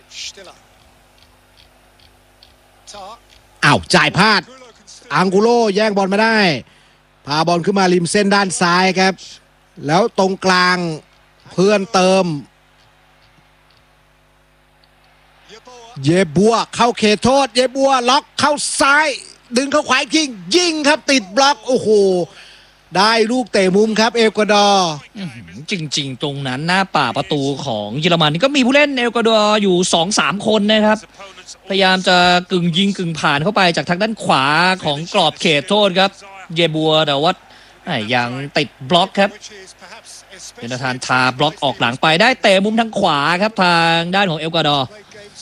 อ้าวจ่ายพลาดอังกุโลแย่งบอลมาได้พาบอลขึ้นมาริมเส้นด้านซ้ายครับแล้วตรงกลางเพื่อนเติมเยบัวเข้าเขตโทษเยบัวล็อกเข้าซ้ายดึงเข้าขวายิงครับติดบล็อกโอ้โหได้ลูกเตะมุมครับเอกวาดอร์จริงๆตรงนั้นหน้าป่าประตูของเยอรมันนี่ก็มีผู้เล่นเอกวาดอร์อยู่ 2-3 คนนะครับพยายามจะกึ่งยิงกึ่งผ่านเข้าไปจากทางด้านขวาของกรอบเขตโทษครับเยบัวแต่ว่ายังติดบล็อกครับเจนาธานทาบล็อกออกหลังไปได้เตะมุมทางขวาครับทางด้านของเอกวาดอร์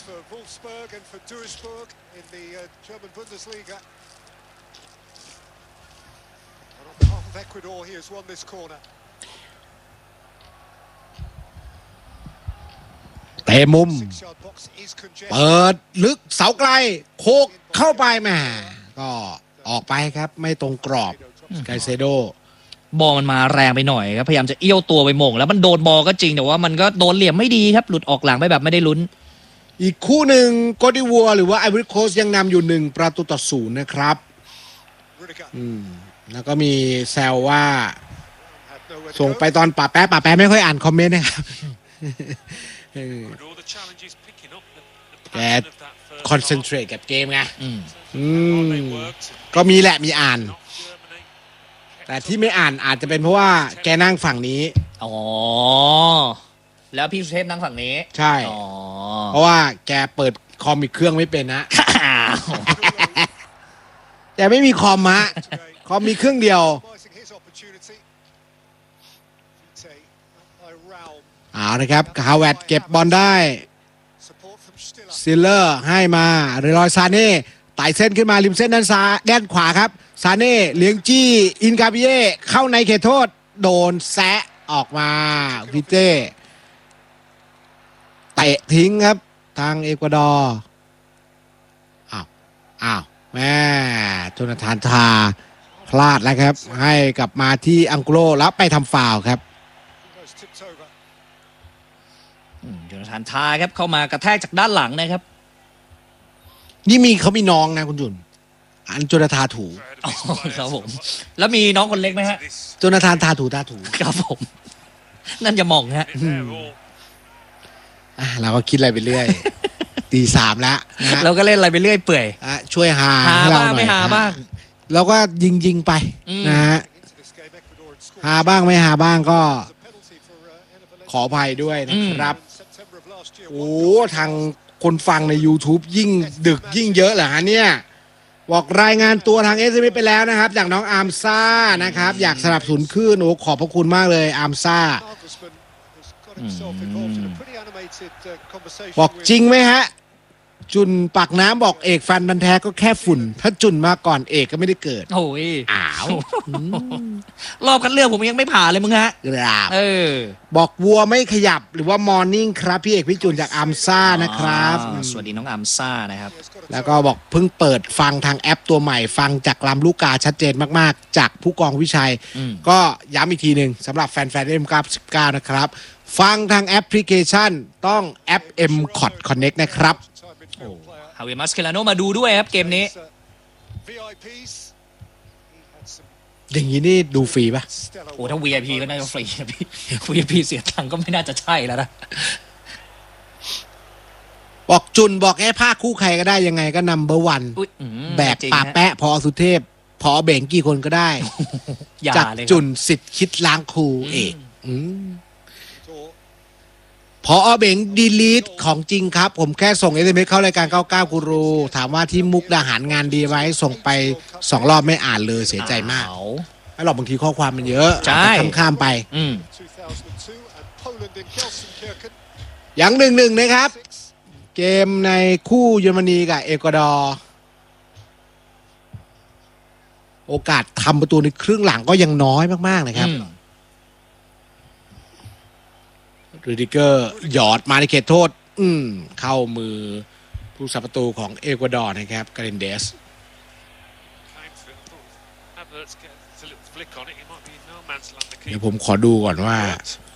เตะมุมเปิดลึกเสาไกลโคกเข้าไปแม่ก็ออกไปครับไม่ตรงกรอบไกเซโดบอลมันมาแรงไปหน่อยครับพยายามจะเอี้ยวตัวไปหม่งแล้วมันโดนบอลก็จริงแต่ว่ามันก็โดนเหลี่ยมไม่ดีครับหลุดออกหลังไปแบบไม่ได้ลุ้นอีกคู่หนึ่งโกดิวัวหรือว่าไอวอรี่โคสต์ยังนำอยู่1-0นะครับแล้วก็มีแซวว่าส่งไปตอนป่าแป๊ะไม่ค่อยอ่านคอมเมนต์นะครับแกคอนเซนเทรตกับเกมไงก็มีแหละมีอ่านแต่ที่ไม่อ่านอาจจะเป็นเพราะว่าแกนั่งฝั่งนี้อ๋อแล้วพี่สุเทพนั่งฝั่งนี้ใช่เพราะว่าแกเปิดคอมอีกเครื่องไม่เป็นนะแกไม่มีคอมฮะคอมมีเครื่องเดียวเอาละครับฮาวเวิร์ดเก็บบอลได้ซิลเลอร์ให้มาเรลอยซาเน่ไต่เส้นขึ้นมาริมเส้นด้านซ้ายด้านขวาครับซาเน่เลี้ยงจี้อินกาบิเย่เข้าในเขตโทษโดนแซะออกมาวิเต้เตะทิ้งครับทางเอกวาดอร์อ้าวแม่โจนาธานทาพลาดแล้วครับให้กลับมาที่อังโกโลแล้วไปทำฟาวล์ครับโจนาธานทาครับเข้ามากระแทกจากด้านหลังนะครับนี่เขามีน้องนะคุณจุนอันโจนาธานถูครับผมแล้วมีน้องคนเล็กไหมฮะโจนาธานทาถูครับผมนั่นจะมองฮะเราก็คิดอะไรไปเรื่อยตี 3แล้วเราก็เล่นอะไรไปเรื่อยเปื่อยช่วยหาบ้างไม่หาบ้างเราก็ยิงไปนะฮะหาบ้างไม่หาบ้างก็ขออภัยด้วยนะครับโอ้ทางคนฟังใน YouTube ยิ่งดึกยิ่งเยอะเหรอฮะเนี่ยบอกรายงานตัวทาง SMS ไปแล้วนะครับอย่างน้องอาร์มซ่านะครับอยากสนับสนุนขึ้นโอ้ขอบพระคุณมากเลยอาร์มซ่าบอกจริงไหมฮะจุนปากน้ำบอกเอกฟันบันแท้ก็แค่ฝุ่นถ้าจุนมาก่อนเอกก็ไม่ได้เกิดโอ้ยรอบคัดเลือกผมยังไม่ผ่านเลยมึงฮะบอกวัวไม่ขยับหรือว่ามอร์นิ่งครับพี่เอกพี่จุนจากอัมซ่านะครับสวัสดีน้องอัมซ่านะครับแล้วก็บอกเพิ่งเปิดฟังทางแอปตัวใหม่ฟังจากลำลูกกาชัดเจนมากๆจากผู้กองวิชัยก็ย้ำอีกทีหนึ่งสำหรับแฟนๆ M99 นะครับฟังทางแอปพลิเคชันต้องแอป M-Cot Connect นะครับฮาเวมัสเคลาโนมาดูด้วยครับเกมนี้อย่างนี้นี่ดูฟรีป่ะโอ้ถ้า VIP ก็น่าจะฟรีนะพี่ VIP เสียตังค์ก็ไม่น่าจะใช่แล้วนะบอกจุนบอกผ้าคู่ใครก็ได้ยังไงก็นัมเบอร์วันแบกป่าแปะพอสุเทพพอเบ่งกี่คนก็ได้จากจุนสิทธิ์คิดล้างครูเอกพอเบ่งดีลีทของจริงครับผมแค่ส่ง SMS เข้ารายการ99กูรูถามว่าที่มุกดาหารงานดีไหมส่งไป2 รอบไม่อ่านเลยเสียใจมากไม่หรอกบางทีข้อความมันเยอะข้ามไปอย่าง1-1นะครับเกมในคู่เยอรมนีกับเอกวาดอร์โอกาสทำประตูในครึ่งหลังก็ยังน้อยมากๆนะครับรูดิเกอร์หยอดมาในเขตโทษเข้ามือผู้สับประตูของเอกวาดอร์นะครับกาเรนเดสเดี๋ยวผมขอดูก่อนว่า